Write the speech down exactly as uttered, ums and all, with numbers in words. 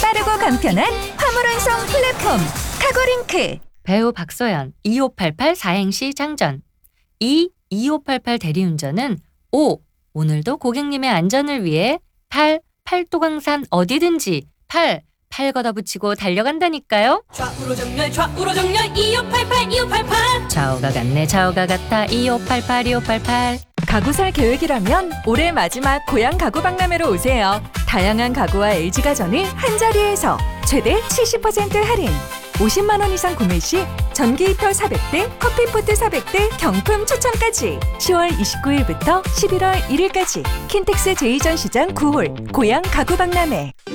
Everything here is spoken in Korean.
빠르고 간편한 화물 운송 플랫폼 카고링크. 배우 박소연 이오팔팔 사행시 장전. 이 이오팔팔 대리운전은 오. 오늘도 고객님의 안전을 위해 팔. 팔도강산 어디든지 팔. 팔 걷어붙이고 달려간다니까요. 좌우로 정렬 좌우로 정렬 이오팔팔 이오팔팔. 좌우가 같네 좌우가 같아 이오팔팔 이오팔팔. 가구 살 계획이라면 올해 마지막 고향 가구 박람회로 오세요. 다양한 가구와 엘지가전을 한자리에서 최대 칠십 퍼센트 할인. 오십만 원 이상 구매 시 전기 히터 사백 대, 커피포트 사백 대 경품 추첨까지. 시월 이십구일부터 십일월 일일까지 킨텍스 제이전 시장 구 홀 고향 가구 박람회.